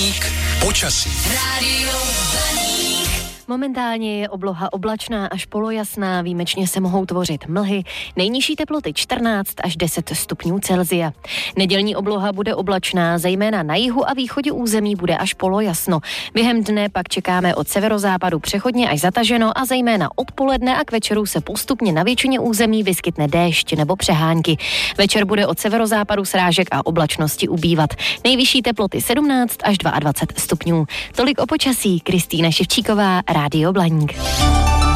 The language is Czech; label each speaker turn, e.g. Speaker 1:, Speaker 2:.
Speaker 1: Blaník počasí.
Speaker 2: Rádio Blaník.
Speaker 3: Momentálně je obloha oblačná až polojasná, výjimečně se mohou tvořit mlhy, nejnižší teploty 14 až 10 stupňů Celsia. Nedělní obloha bude oblačná, zejména na jihu a východě území bude až polojasno. Během dne pak čekáme od severozápadu přechodně až zataženo a zejména odpoledne a k večeru se postupně na většině území vyskytne déšť nebo přehánky. Večer bude od severozápadu srážek a oblačnosti ubývat. Nejvyšší teploty 17 až 22 stupňů. Tolik o počasí. Kristýna Ševčíková, Rádio Blaník.